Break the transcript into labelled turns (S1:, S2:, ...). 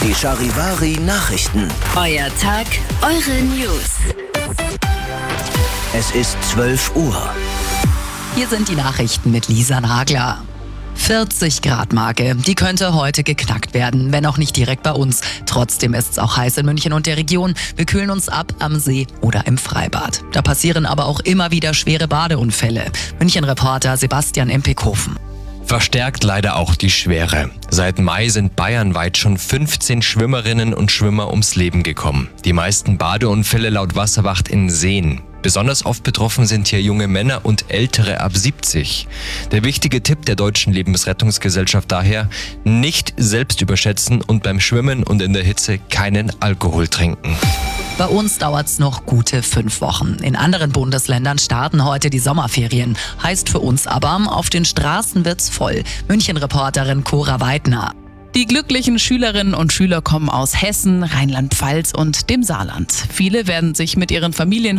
S1: Die Charivari Nachrichten.
S2: Euer Tag, eure News.
S1: Es ist 12 Uhr.
S3: Hier sind die Nachrichten mit Lisa Nagler. 40 Grad Marke, die könnte heute geknackt werden, wenn auch nicht direkt bei uns. Trotzdem ist es auch heiß in München und der Region. Wir kühlen uns ab am See oder im Freibad. Da passieren aber auch immer wieder schwere Badeunfälle. München-Reporter Sebastian Empikhofen.
S4: Verstärkt leider auch die Schwere. Seit Mai sind bayernweit schon 15 Schwimmerinnen und Schwimmer ums Leben gekommen. Die meisten Badeunfälle laut Wasserwacht in Seen. Besonders oft betroffen sind hier junge Männer und Ältere ab 70. Der wichtige Tipp der Deutschen Lebensrettungsgesellschaft daher: nicht selbst überschätzen und beim Schwimmen und in der Hitze keinen Alkohol trinken.
S3: Bei uns dauert's noch gute 5 Wochen. In anderen Bundesländern starten heute die Sommerferien. Heißt für uns aber, auf den Straßen wird's voll. München-Reporterin Cora Weidner.
S5: Die glücklichen Schülerinnen und Schüler kommen aus Hessen, Rheinland-Pfalz und dem Saarland. Viele werden sich mit ihren Familien